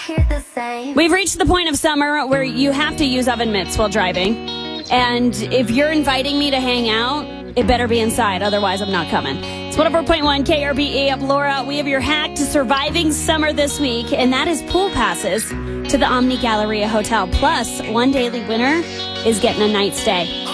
We've reached the point of summer where you have to use oven mitts while driving. And if you're inviting me to hang out, it better be inside. Otherwise, I'm not coming. It's 104.1 KRBE up Laura. We have your hack to surviving summer this week, and that is pool passes to the Omni Galleria Hotel. Plus, one daily winner is getting a night stay.